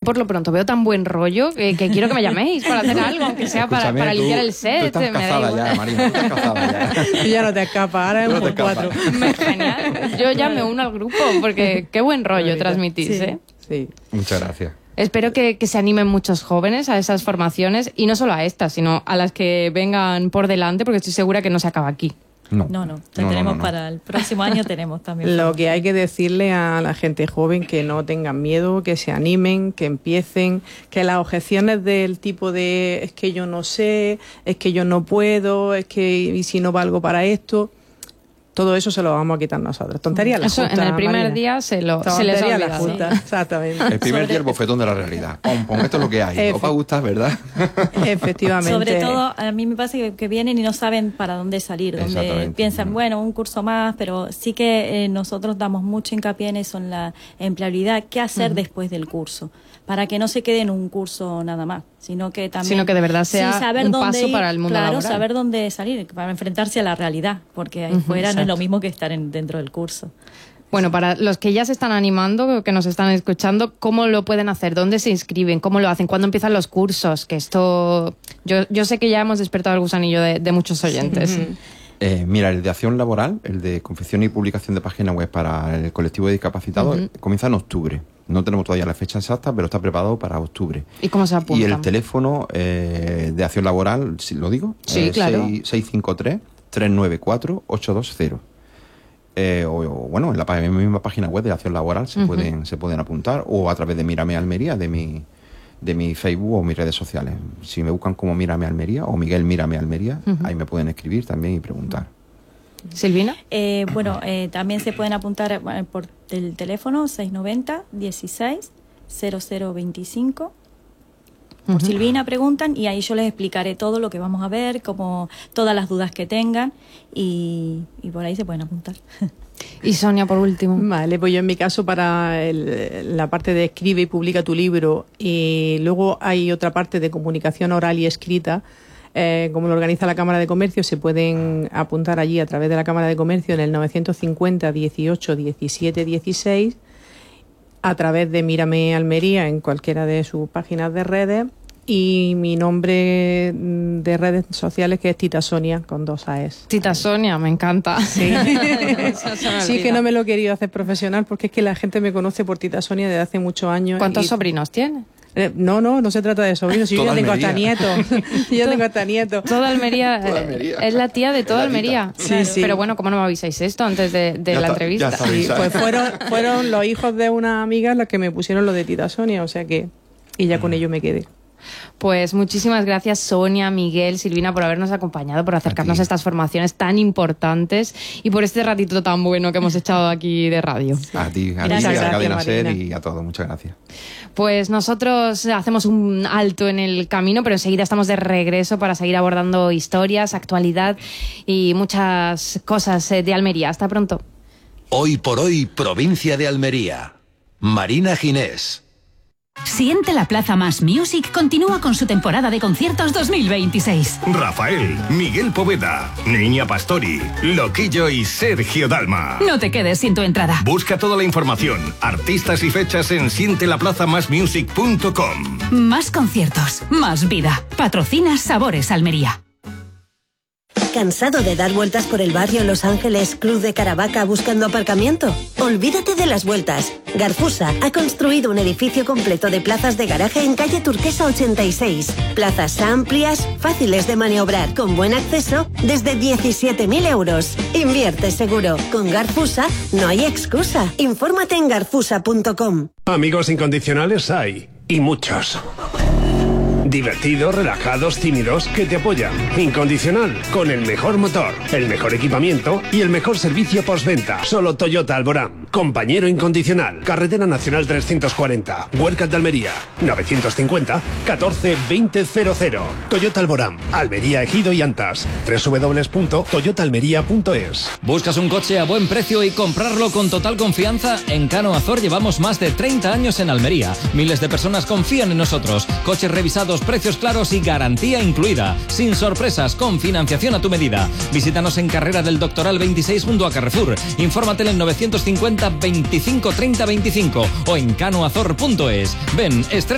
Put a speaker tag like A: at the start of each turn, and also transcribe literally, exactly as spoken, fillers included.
A: por lo pronto veo tan buen rollo que, que quiero que me llaméis para hacer algo, aunque sea para, para
B: tú,
A: limpiar el set.
B: Tú estás
A: me
B: casada
A: da igual.
B: ya, Marina, tú estás casada ya.
C: Y ya no te escapa, ahora es un por cuatro.
A: Me, genial. Yo ya me uno al grupo porque qué buen rollo transmitís,
C: sí,
A: ¿eh?
C: Sí.
B: Muchas gracias.
A: Espero que, que se animen muchos jóvenes a esas formaciones y no solo a estas, sino a las que vengan por delante, porque estoy segura que no se acaba aquí.
D: No, no, no, te
B: no,
D: tenemos
B: no, no.
D: para el próximo año tenemos también.
C: Lo que hay que decirle a la gente joven que no tengan miedo, que se animen, que empiecen, que las objeciones del tipo de es que yo no sé, es que yo no puedo, es que y si no valgo para esto, todo eso se lo vamos a quitar nosotros. Tontería la
A: Eso
C: justa,
A: en el primer
C: Marina.
A: día se, lo, se les
C: Tontería
A: ha
C: la
A: olvidado.
C: justa, exactamente.
B: El primer día el bofetón de la realidad. Pum, pum, esto es lo que hay.
C: Efe-
B: No va a gustar, ¿verdad?
C: Efectivamente.
D: Sobre todo, a mí me pasa que, que vienen y no saben para dónde salir, donde
B: Exactamente.
D: piensan, bueno, un curso más, pero sí que eh, nosotros damos mucho hincapié en eso, en la empleabilidad, qué hacer uh-huh. después del curso, para que no se quede en un curso nada más, sino que también...
A: Sino que de verdad sea
D: sí, saber
A: un
D: dónde
A: paso
D: ir,
A: para el mundo
D: claro,
A: laboral.
D: saber dónde salir, para enfrentarse a la realidad, porque ahí
A: Uh-huh,
D: fuera
A: exacto.
D: no es lo mismo que estar en, dentro del curso.
A: Bueno, para los que ya se están animando, que nos están escuchando, ¿cómo lo pueden hacer? ¿Dónde se inscriben? ¿Cómo lo hacen? ¿Cuándo empiezan los cursos? Que esto... Yo, yo sé que ya hemos despertado el gusanillo de, de muchos oyentes.
C: Sí.
B: Eh, mira, el de acción laboral, el de confección y publicación de página web para el colectivo de discapacitados, uh-huh. comienza en octubre. No tenemos todavía la fecha exacta, pero está preparado para octubre.
A: ¿Y cómo se apunta?
B: Y el teléfono eh, de acción laboral, ¿sí lo digo?
A: Sí,
B: eh,
A: claro.
B: seis cinco tres, tres nueve cuatro, ocho dos cero. Eh, o, o, bueno, en la, en la misma página web de acción laboral se, uh-huh. pueden, se pueden apuntar, o a través de Mírame Almería, de mi, de mi Facebook o mis redes sociales. Si me buscan como Mírame Almería o Miguel Mírame Almería, uh-huh. ahí me pueden escribir también y preguntar.
A: ¿Silvina?
D: Eh, bueno, eh, también se pueden apuntar eh, por el teléfono seis noventa, dieciséis, cero cero veinticinco. Por uh-huh. Silvina preguntan y ahí yo les explicaré todo lo que vamos a ver, como todas las dudas que tengan y, y por ahí se pueden apuntar.
A: Y Sonia, por último.
C: Vale, pues yo en mi caso para el, la parte de escribe y publica tu libro, y luego hay otra parte de comunicación oral y escrita, eh, como lo organiza la Cámara de Comercio, se pueden apuntar allí a través de la Cámara de Comercio en el novecientos cincuenta, dieciocho, diecisiete, dieciséis, a través de Mírame Almería en cualquiera de sus páginas de redes, y mi nombre de redes sociales que es Tita Sonia con dos A's.
A: Tita Sonia, me encanta.
C: Sí, sí que no me lo he querido hacer profesional porque es que la gente me conoce por Tita Sonia desde hace muchos años.
A: ¿Cuántos
C: y...
A: sobrinos tiene?
C: Eh, no, no, no se trata de sobrinos, yo ya tengo hasta nietos. Yo ya tengo hasta nietos.
A: Toda Almería,
B: Toda Almería.
A: Es la tía de toda Almería.
C: Sí, claro. sí.
A: Pero bueno, ¿cómo no me avisáis esto antes de, de la
B: está,
A: entrevista?
C: Sí, pues fueron, fueron los hijos de una amiga los que me pusieron lo de Tita Sonia, o sea que... Y ya con ello me quedé.
A: Pues muchísimas gracias Sonia, Miguel, Silvina por habernos acompañado, por acercarnos a, a estas formaciones tan importantes y por este ratito tan bueno que hemos echado aquí de radio.
B: A ti, a ti, a Cadena Ser y a todos, muchas gracias.
A: Pues nosotros hacemos un alto en el camino, pero enseguida estamos de regreso para seguir abordando historias, actualidad y muchas cosas de Almería. Hasta pronto.
E: Hoy por hoy, provincia de Almería. Marina Ginés.
F: Siente la Plaza Más Music continúa con su temporada de conciertos dos mil veintiséis.
G: Rafael, Miguel Poveda, Niña Pastori, Loquillo y Sergio Dalma.
F: No te quedes sin tu entrada.
G: Busca toda la información, artistas y fechas en siente la plaza más music punto com.
F: Más conciertos, más vida. Patrocina Sabores Almería.
H: ¿Cansado de dar vueltas por el barrio Los Ángeles, Cruz de Caravaca buscando aparcamiento? Olvídate de las vueltas. Garfusa ha construido un edificio completo de plazas de garaje en calle Turquesa ochenta y seis. Plazas amplias, fáciles de maniobrar, con buen acceso, desde diecisiete mil euros. Invierte seguro. Con Garfusa no hay excusa. Infórmate en garfusa punto com.
I: Amigos incondicionales hay, y muchos. Divertidos, relajados, tímidos, que te apoyan. Incondicional, con el mejor motor, el mejor equipamiento y el mejor servicio postventa. Solo Toyota Alborán. Compañero incondicional. Carretera Nacional trescientos cuarenta. Huercas de Almería. novecientos cincuenta, catorce, veinte, cero cero. Toyota Alborán. Almería, Ejido y Antas. doble u doble u doble u punto toyota almería punto es.
J: ¿Buscas un coche a buen precio y comprarlo con total confianza? En Cano Azor llevamos más de treinta años en Almería. Miles de personas confían en nosotros. Coches revisados, precios claros y garantía incluida. Sin sorpresas, con financiación a tu medida. Visítanos en Carrera del Doctoral veintiséis junto a Carrefour. Infórmate en el novecientos cincuenta, veinticinco, treinta, veinticinco o en cano azor punto es. Ven, estrena